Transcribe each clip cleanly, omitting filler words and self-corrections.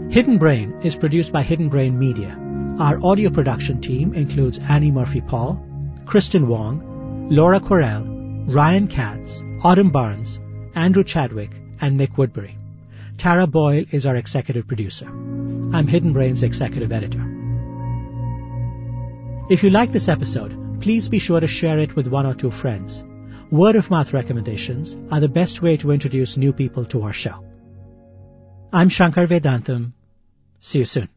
Hidden Brain is produced by Hidden Brain Media. Our audio production team includes Annie Murphy-Paul, Kristen Wong, Laura Quirrell, Ryan Katz, Autumn Barnes, Andrew Chadwick, and Nick Woodbury. Tara Boyle is our executive producer. I'm Hidden Brain's executive editor. If you like this episode, please be sure to share it with one or two friends. Word-of-mouth recommendations are the best way to introduce new people to our show. I'm Shankar Vedantam. See you soon.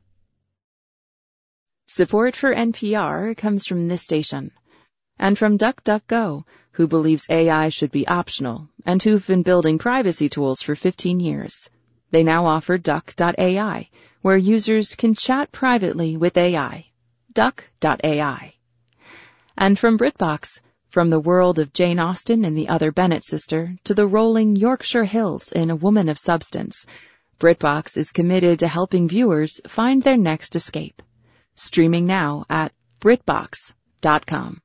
Support for NPR comes from this station and from DuckDuckGo, who believes AI should be optional and who've been building privacy tools for 15 years. They now offer Duck.ai, where users can chat privately with AI. Duck.ai. And from BritBox, from the world of Jane Austen and the Other Bennet sister to the rolling Yorkshire Hills in A Woman of Substance, BritBox is committed to helping viewers find their next escape. Streaming now at BritBox.com.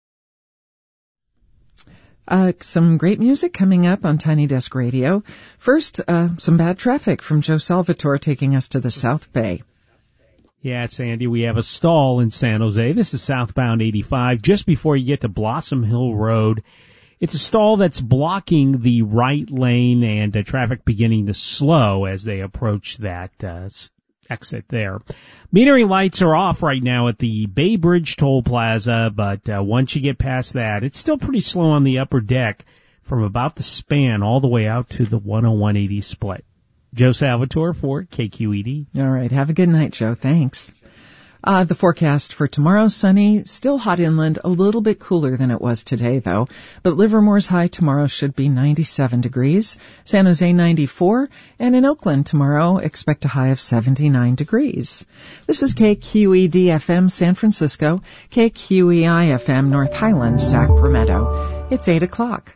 Some great music coming up on Tiny Desk Radio. First, some bad traffic from Joe Salvatore taking us to the South Bay. Yeah, Sandy, we have a stall in San Jose. This is southbound 85, just before you get to Blossom Hill Road. It's a stall that's blocking the right lane and traffic beginning to slow as they approach that exit there. Metering lights are off right now at the Bay Bridge Toll Plaza, but once you get past that, it's still pretty slow on the upper deck from about the span all the way out to the 10180 split. Joe Salvatore for KQED. All right. Have a good night, Joe. Thanks. The forecast for tomorrow, sunny, still hot inland, a little bit cooler than it was today, though. But Livermore's high tomorrow should be 97 degrees, San Jose 94, and in Oakland tomorrow, expect a high of 79 degrees. This is KQED-FM San Francisco, KQEI-FM North Highlands, Sacramento. It's 8 o'clock.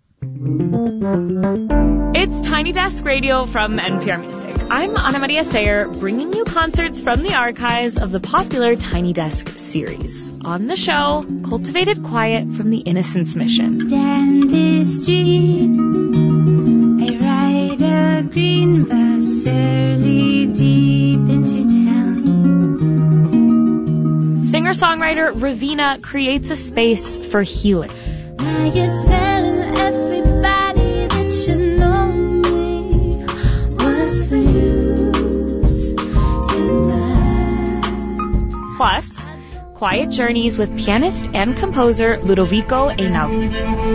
It's Tiny Desk Radio from NPR Music. I'm Ana Maria Sayer, bringing you concerts from the archives of the popular Tiny Desk series. On the show, Cultivated Quiet from the Innocence Mission. Down this street, I ride a green bus early deep into town. Singer-songwriter Ravina creates a space for healing. Now you're telling everybody that you know me. What's the use in that? Plus, quiet journeys with pianist and composer Ludovico Einaudi.